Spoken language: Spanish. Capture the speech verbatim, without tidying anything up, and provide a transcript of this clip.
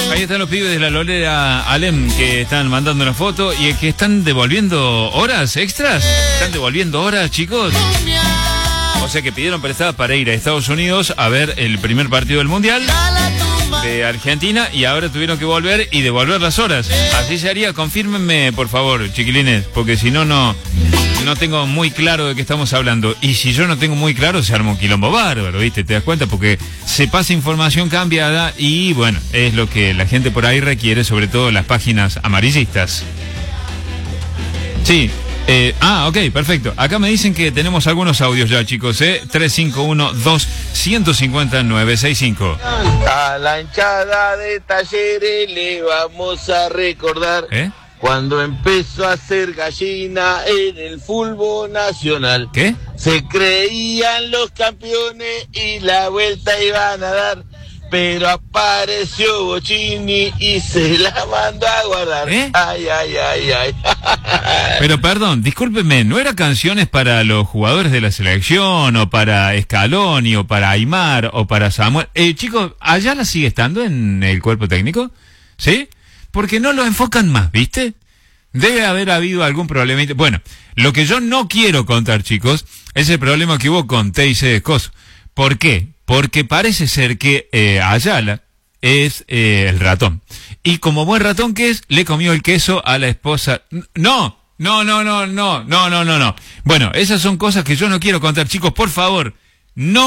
Ahí están los pibes de la Lolera Alem que están mandando una foto y que están devolviendo horas extras. ¿Están devolviendo horas, chicos? O sea que pidieron prestada para ir a Estados Unidos a ver el primer partido del Mundial de Argentina y ahora tuvieron que volver y devolver las horas. Así se haría. Confírmenme, por favor, chiquilines, porque si no, no no tengo muy claro de qué estamos hablando. Y si yo no tengo muy claro, se arma un quilombo bárbaro, ¿viste? ¿Te das cuenta? Porque se pasa información cambiada y, bueno, es lo que la gente por ahí requiere, sobre todo las páginas amarillistas. Sí. Eh, ah, ok, perfecto. Acá me dicen que tenemos algunos audios ya, chicos, ¿eh? tres cinco uno, dos, uno cinco cero, nueve seis cinco. A la hinchada de Talleres le vamos a recordar ¿Eh? cuando empezó a ser gallina en el fútbol nacional. ¿Qué? Se creían los campeones y la vuelta iban a dar. Pero apareció Bochini y se la mandó a guardar. ¿Eh? Ay, ay, ay, ay. Pero perdón, discúlpeme, ¿no eran canciones para los jugadores de la selección, o para Scaloni, o para Aimar, o para Samuel? Eh, chicos, ¿Ayala sigue estando en el cuerpo técnico? ¿Sí? Porque no lo enfocan más, ¿viste? Debe haber habido algún problema. Bueno, lo que yo no quiero contar, chicos, es el problema que hubo con T I C de Coso. ¿Por qué? Porque parece ser que eh, Ayala es eh, el ratón. Y como buen ratón que es, le comió el queso a la esposa. No, no, no, no, no, no, no, no, no. Bueno, esas son cosas que yo no quiero contar, chicos, por favor. No.